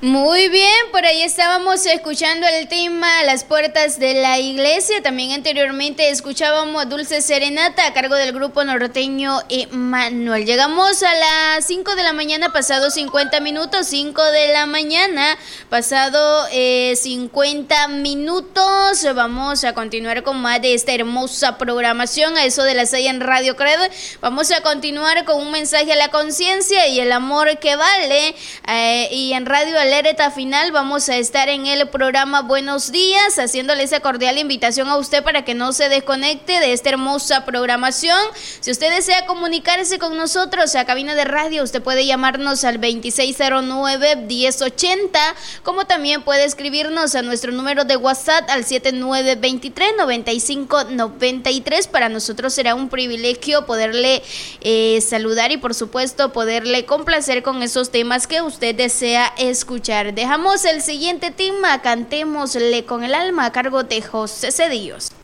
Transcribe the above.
Muy bien, por ahí estábamos escuchando el tema Las Puertas de la Iglesia. También anteriormente escuchábamos Dulce Serenata a cargo del grupo norteño Emanuel. Llegamos a las 5 de la mañana, pasado 50 minutos, 5 de la mañana, pasado 50 minutos. Vamos a continuar con más de esta hermosa programación, a eso de las 6 en Radio Credo. Vamos a continuar con un mensaje a la conciencia y el amor que vale. Y en Radio Alerta Final vamos a estar en el programa Buenos Días, haciéndole esa cordial invitación a usted para que no se desconecte de esta hermosa programación. Si usted desea comunicarse con nosotros a cabina de radio, usted puede llamarnos al 2609-1080, como también puede escribirnos a nuestro número de WhatsApp al 7923-9593. Para nosotros será un privilegio poderle saludar y por supuesto poderle complacer con esos temas que usted desea escuchar. Dejamos el siguiente tema, Cantémosle con el alma, a cargo de José Cedillos.